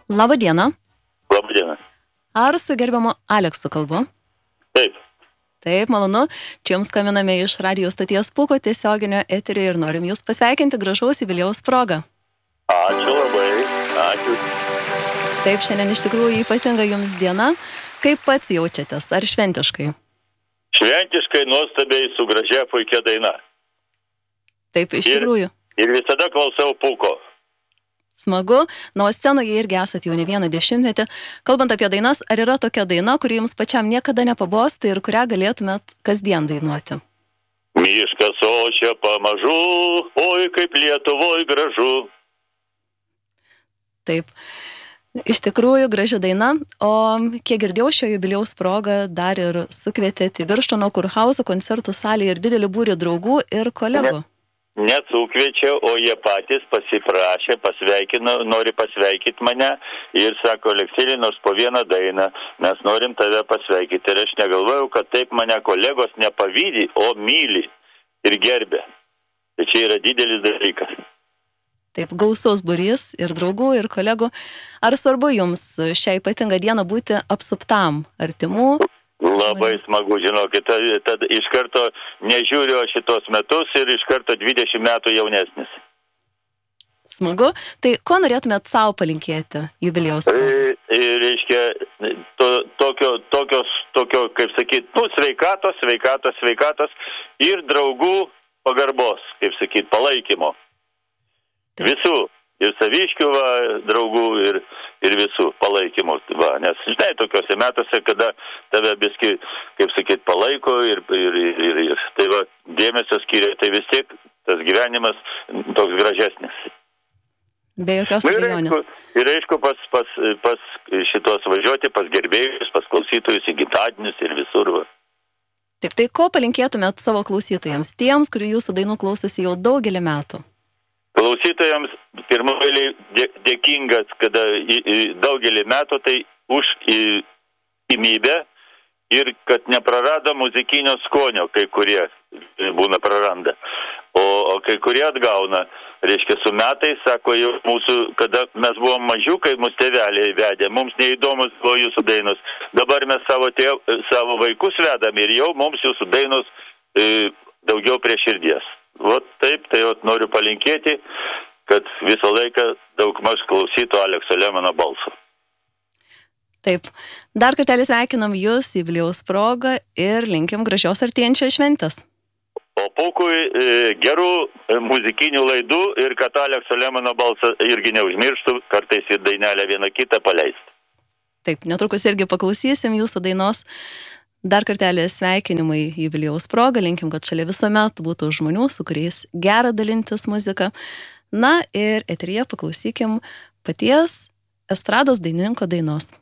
Labą dieną. Labą dieną. Ar su gerbiamu Aleksu kalbu? Taip. Taip, malonu. Čia jums skambiname iš radijo stoties Pūko tiesioginio eterio ir norim jūs pasveikinti gražaus jubiliejaus progą. Ačiū labai. Ačiū. Taip, šiandien iš tikrųjų ypatinga jums diena. Kaip pats jaučiatės? Ar šventiškai? Šventiškai, nuostabiai, su gražia puikia daina. Taip, iš tikrųjų. Ir visada klausau Pūko. Smagu. Na, o scenoje irgi esat jau ne vieną dešimtmetį. Kalbant apie dainas, ar yra tokia daina, kuri jums pačiam niekada nepabosta ir kurią galėtumėt kasdien dainuoti? Miškas ošia pamažu, oi kaip Lietuvoj gražu. Taip. Iš tikrųjų, graži daina. O kiek girdėjau, šio jubiliejaus proga dar ir sukvietėte į Birštono Kurhauso koncertų salę ir didelį būrį draugų ir kolegų. Nesukviečia, o jie patys pasiprašė, pasveikino, nori pasveikyti mane ir sako, Aleksėjai, nors po vieną dainą mes norim tave pasveikyti. Ir aš negalvojau, kad taip mane kolegos nepavydi, o myli ir gerbė. Tai čia yra didelis dalykas. Taip, gausos būrys ir draugų, ir kolegų. Ar svarbu jums šią ypatingą dieną būti apsuptam artimų? Labai smagu, žinokit, tad iš karto nežiūriu šitos metus ir iš karto 20 metų jaunesnis. Smagu. Tai ko norėtumėt savo palinkėti jubiliejaus? Reiškia, tokio, kaip sakyt, sveikatos ir draugų pagarbos, kaip sakyt, palaikymo. Taip. Visų. Ir saviškių draugų ir visų palaikymų. Nes, žinai, tokiuose metuose, kada tave biski, kaip sakyt, palaiko ir tai dėmesio skiria, tai vis tiek tas gyvenimas toks gražesnis. Be jokios abejonės. Ir aišku, pas šitos važiuoti, pas gerbėjus, pas klausytojus į gimtadienius ir visur. Taip, tai ko palinkėtumėt savo klausytojams, tiems, kurių jūsų dainų klausosi jau daugelį metų? Klausytojams pirmoji dėkingas, kada daugelį metų tai už imybę ir kad neprarado muzikinio skonio, kai kurie būna praranda. O kai kurie atgauna, reiškia, su metais, sako, jau mūsų, kada mes buvom mažiukai, mūsų tėveliai vedė, mums neįdomus buvo jūsų dainos. Dabar mes savo vaikus vedam ir jau mums jūsų dainos daugiau prie širdies. Vat taip, tai noriu palinkėti, kad visą laiką daugmaž klausytų Alekso Lemano balso. Taip. Dar kartelį sveikinam jūs jubiliejaus progą ir linkim gražios artėjančios šventės. O Pūkui gerų muzikinių laidų ir kad Alekso Lemano balsą irgi neužmirštų, kartais ir dainelę vieną kitą paleistų. Taip, netrukus irgi paklausysim jūsų dainos. Dar kartelį sveikinimai jubiliejaus progą, linkim, kad šalia visuomet būtų žmonių, su kuriais gera dalintis muziką. Na ir eteryje paklausykim paties estrados dainininko dainos.